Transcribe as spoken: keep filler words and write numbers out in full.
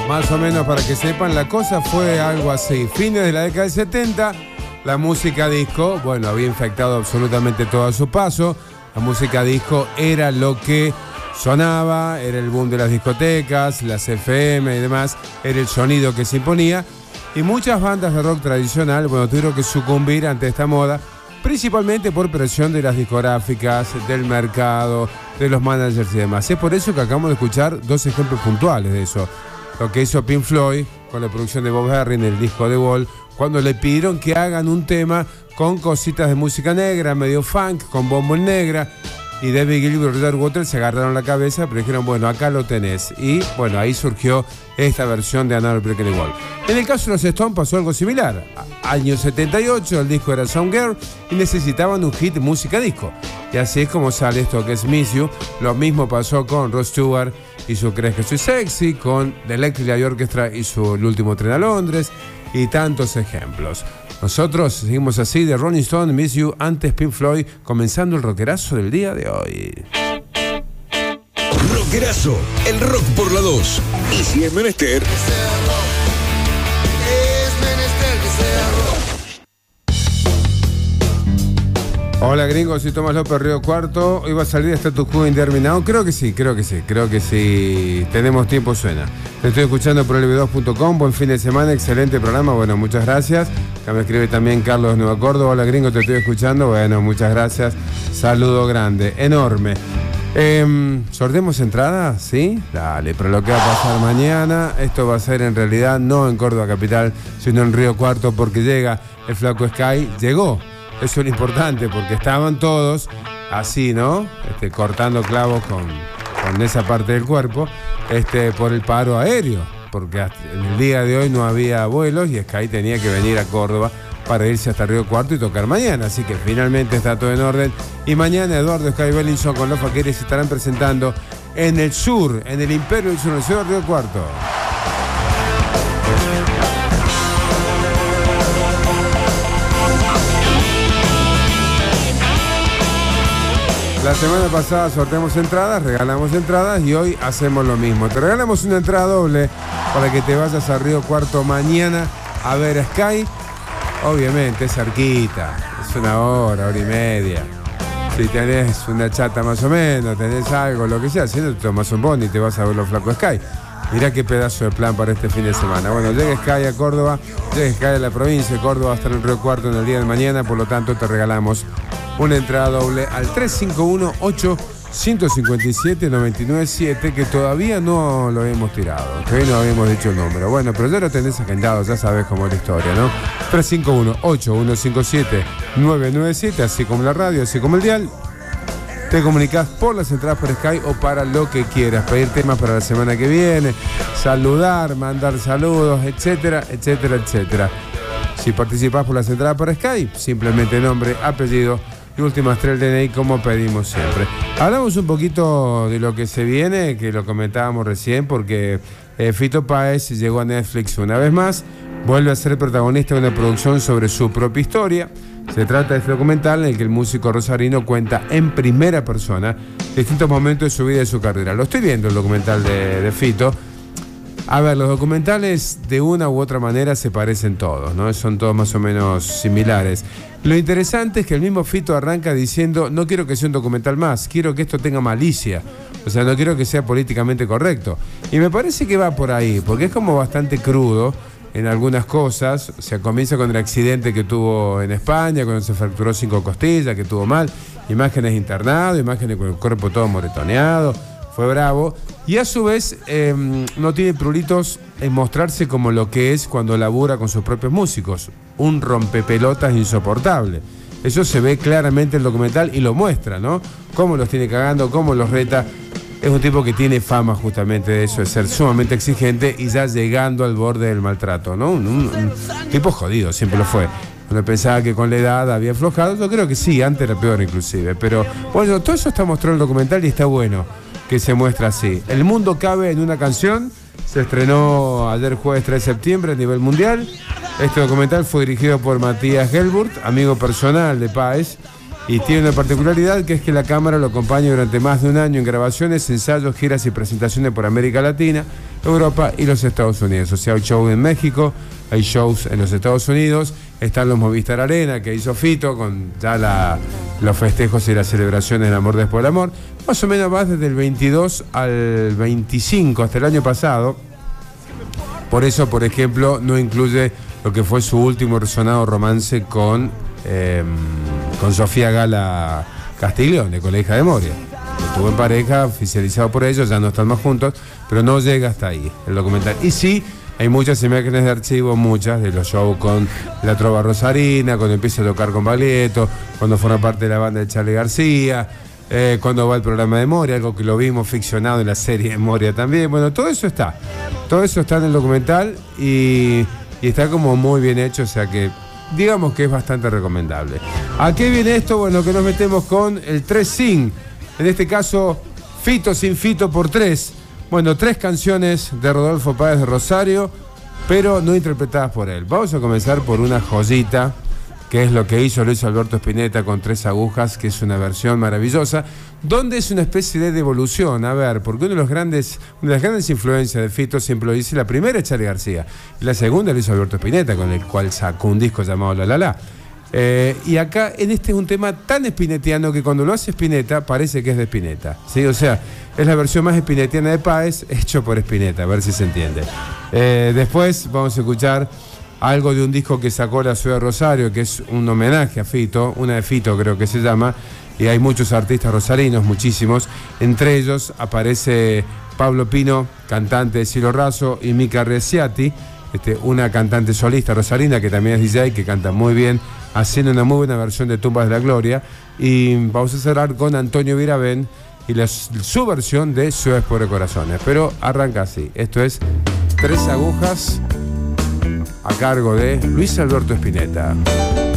Más o menos para que sepan, la cosa fue algo así. Fines de la década del setenta, la música disco, bueno, había infectado absolutamente todo a su paso. La música disco era lo que sonaba, era el boom de las discotecas, las F M y demás, era el sonido que se imponía. Y muchas bandas de rock tradicional, bueno, tuvieron que sucumbir ante esta moda, principalmente por presión de las discográficas, del mercado, de los managers y demás. Es por eso que acabamos de escuchar dos ejemplos puntuales de eso. Lo que hizo Pink Floyd con la producción de Bob Harry en el disco The Wall, cuando le pidieron que hagan un tema con cositas de música negra, medio funk, con bombo en negra, y David Gilmour y Roger Waters se agarraron la cabeza, pero dijeron, bueno, acá lo tenés. Y bueno, ahí surgió esta versión de Another Brick in the Wall. En el caso de los Stones pasó algo similar. Año setenta y ocho, el disco era Soundgarden y necesitaban un hit de música disco. Y así es como sale esto que es Miss You. Lo mismo pasó con Rod Stewart y su Crees que soy sexy, con The Electric Light Orchestra y su El último tren a Londres, y tantos ejemplos. Nosotros seguimos así de Rolling Stone, Miss You, antes Pink Floyd, comenzando el rockerazo del día de hoy. Rockerazo, el rock por la dos. Y si es menester, hola gringos, soy Tomás López, Río Cuarto. Hoy va a salir Status Quo Indeterminado. Creo que sí, creo que sí, creo que sí. Tenemos tiempo, suena. Te estoy escuchando por el b dos punto com. Buen fin de semana, excelente programa. Bueno, muchas gracias. Acá me escribe también Carlos de Nueva Córdoba. Hola gringos, te estoy escuchando. Bueno, muchas gracias. Saludo grande, enorme. Eh, ¿Sorteamos entradas? ¿Sí? Dale, pero lo que va a pasar mañana, esto va a ser en realidad no en Córdoba Capital, sino en Río Cuarto, porque llega el Flaco Sky. Llegó. Eso es lo importante, porque estaban todos así, ¿no? Este, cortando clavos con, con esa parte del cuerpo, este, por el paro aéreo, porque hasta en el día de hoy no había vuelos y Sky tenía que venir a Córdoba para irse hasta Río Cuarto y tocar mañana. Así que finalmente está todo en orden. Y mañana Eduardo Sky Bellinson con los Faquires se estarán presentando en el sur, en el Imperio del Sur, en el sur de Río Cuarto. La semana pasada sorteamos entradas, regalamos entradas y hoy hacemos lo mismo. Te regalamos una entrada doble para que te vayas a Río Cuarto mañana a ver a Sky. Obviamente es cerquita, es una hora, hora y media. Si tenés una chata más o menos, tenés algo, lo que sea, si no te tomas un bondi y te vas a ver los Flacos Sky. Mirá qué pedazo de plan para este fin de semana. Bueno, llega Sky a Córdoba, llega Sky a la provincia de Córdoba, va a estar en Río Cuarto en el día de mañana, por lo tanto te regalamos una entrada doble al tres cinco uno, ocho cinco siete, nueve nueve siete, que todavía no lo hemos tirado, que hoy no habíamos dicho el número. Bueno, pero ya lo tenés agendado, ya sabes cómo es la historia, ¿no? tres cinco uno, ocho uno cinco siete, nueve nueve siete, así como la radio, así como el dial. Te comunicás por las entradas por Sky o para lo que quieras, pedir temas para la semana que viene, saludar, mandar saludos, etcétera, etcétera, etcétera. Si participás por las entradas por Sky, simplemente nombre, apellido y últimas tres del D N I, como pedimos siempre. Hablamos un poquito de lo que se viene, que lo comentábamos recién, porque eh, Fito Páez llegó a Netflix una vez más, vuelve a ser protagonista de una producción sobre su propia historia. Se trata de este documental en el que el músico rosarino cuenta en primera persona distintos momentos de su vida y de su carrera. Lo estoy viendo, el documental de, de Fito. A ver, los documentales de una u otra manera se parecen todos, ¿no? Son todos más o menos similares. Lo interesante es que el mismo Fito arranca diciendo, no quiero que sea un documental más, quiero que esto tenga malicia. O sea, no quiero que sea políticamente correcto. Y me parece que va por ahí, porque es como bastante crudo en algunas cosas. O sea, comienza con el accidente que tuvo en España, cuando se fracturó cinco costillas, que tuvo mal. Imágenes internado, imágenes con el cuerpo todo moretoneado. Fue bravo. Y a su vez eh, no tiene pruritos en mostrarse como lo que es cuando labura con sus propios músicos. Un rompepelotas insoportable. Eso se ve claramente en el documental y lo muestra, ¿no? Cómo los tiene cagando, cómo los reta. Es un tipo que tiene fama justamente de eso, de ser sumamente exigente y ya llegando al borde del maltrato, ¿no? Un, un, un tipo jodido, siempre lo fue. Uno pensaba que con la edad había aflojado. Yo creo que sí, antes era peor inclusive. Pero bueno, todo eso está mostrado en el documental y está bueno que se muestra así. El mundo cabe en una canción. Se estrenó ayer jueves tres de septiembre a nivel mundial. Este documental fue dirigido por Matías Gelburt, amigo personal de Páez, y tiene una particularidad, que es que la cámara lo acompaña durante más de un año en grabaciones, ensayos, giras y presentaciones por América Latina. Europa y los Estados Unidos. O sea, hay shows en México, hay shows en los Estados Unidos, están los Movistar Arena que hizo Fito con ya la, los festejos y las celebraciones del amor después del amor. Más o menos vas desde el veintidós al veinticinco, hasta el año pasado. Por eso, por ejemplo, no incluye lo que fue su último resonado romance con, eh, con Sofía Gala Castiglione, con la hija de Moria. Estuvo en pareja, oficializado por ellos, ya no están más juntos, pero no llega hasta ahí el documental. Y sí, hay muchas imágenes de archivo, muchas de los shows con la trova rosarina, cuando empieza a tocar con Baglietto, cuando forma parte de la banda de Charly García, eh, cuando va el programa de Moria, algo que lo vimos ficcionado en la serie de Moria también. Bueno, todo eso está, todo eso está en el documental y, y está como muy bien hecho, o sea que digamos que es bastante recomendable. ¿A qué viene esto? Bueno, que nos metemos con el tres sin, en este caso Fito sin Fito por tres. Bueno, tres canciones de Rodolfo Páez de Rosario, pero no interpretadas por él. Vamos a comenzar por una joyita, que es lo que hizo Luis Alberto Spinetta con Tres Agujas, que es una versión maravillosa, donde es una especie de devolución. A ver, porque uno de los grandes, una de las grandes influencias de Fito siempre lo dice, la primera es Charly García, y la segunda Luis Alberto Spinetta, con el cual sacó un disco llamado La La La. Eh, y acá en este es un tema tan spinettiano que cuando lo hace Spinetta parece que es de Spinetta, ¿sí? O sea, es la versión más spinettiana de Páez hecho por Spinetta, a ver si se entiende. Eh, después vamos a escuchar algo de un disco que sacó la Ciudad de Rosario, que es un homenaje a Fito, una de Fito creo que se llama, y hay muchos artistas rosarinos, muchísimos. Entre ellos aparece Pablo Pino, cantante de Cielo Raso, y Mica Reciati, este, una cantante solista rosarina que también es D J, que canta muy bien, haciendo una muy buena versión de Tumbas de la Gloria. Y vamos a cerrar con Antonio Viravén y la, su versión de Ciudades por Corazones. Pero arranca así. Esto es Tres Agujas, a cargo de Luis Alberto Spinetta.